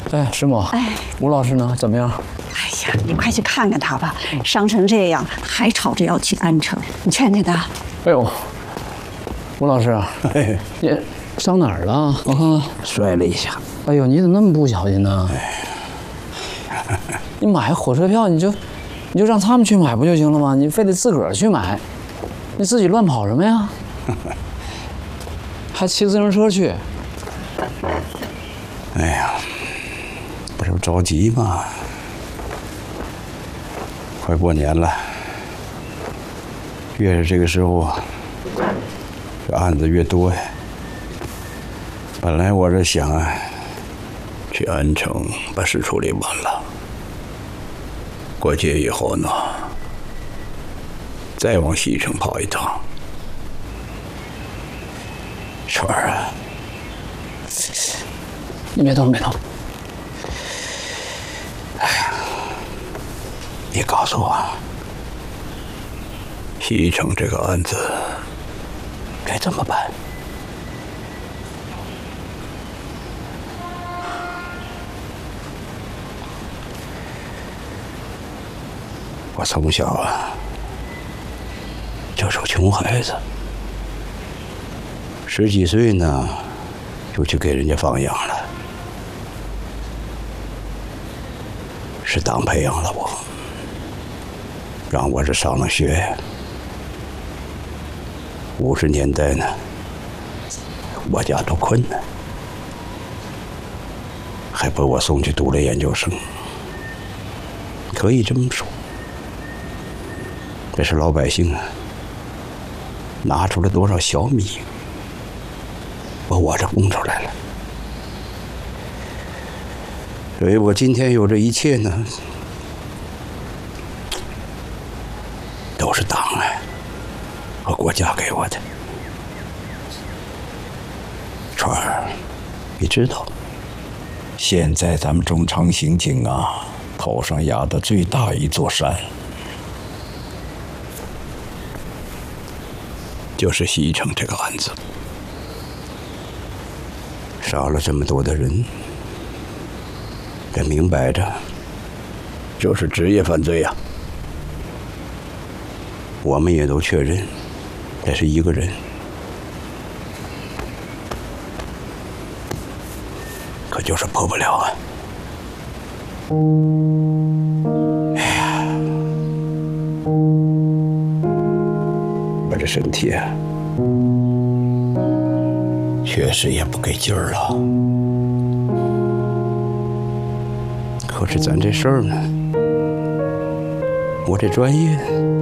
哎，师母，吴老师呢？怎么样？ 哎呀，你快去看看他吧，伤成这样还吵着要去安城，你劝劝他。 哎呦，吴老师，你伤哪儿了？我看看， 摔了一下。 哎呦，你怎么那么不小心呢？你买火车票，你就让他们去买不就行了吗？你非得自个儿去买，你自己乱跑什么呀？还骑自行车去？ 哎呀，不是着急吗？快过年了，越是这个时候，这案子越多呀。本来我这想啊，去安城把事处理完了，过节以后呢，再往西城跑一趟。川儿啊， 你别动，别动。 哎呀，你告诉我，西城这个案子该怎么办？我从小啊就是个穷孩子，10几岁呢就去给人家放养了，是党培养了我，让我这上了学。50年代呢，我家都困难，还把我送去读了研究生，可以这么说。这是老百姓啊，拿出了多少小米，把我这供出来了。所以我今天有这一切呢，都是党啊和国家给我的。川儿，你知道，现在咱们中长刑警啊，头上压的最大一座山，就是西城这个案子，杀了这么多的人，这明摆着就是职业犯罪呀。我们也都确认，这是一个人，可就是破不了啊。哎呀，我这身体啊，确实也不给劲儿了。可是咱这事儿呢，我这专业